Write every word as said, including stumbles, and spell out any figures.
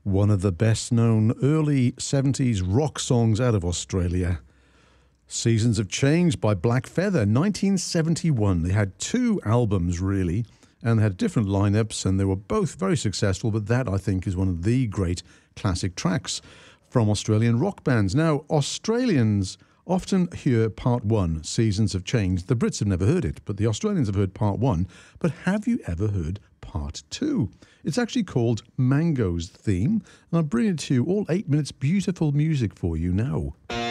One of the best known early seventies rock songs out of Australia. Seasons of Change by Black Feather, nineteen seventy-one. They had two albums, really, and they had different lineups, and they were both very successful, but that, I think, is one of the great classic tracks from Australian rock bands. Now, Australians often hear part one, Seasons of Change. The Brits have never heard it, but the Australians have heard part one. But have you ever heard part two? It's actually called Mango's Theme, and I'll bring it to you all eight minutes beautiful music for you now.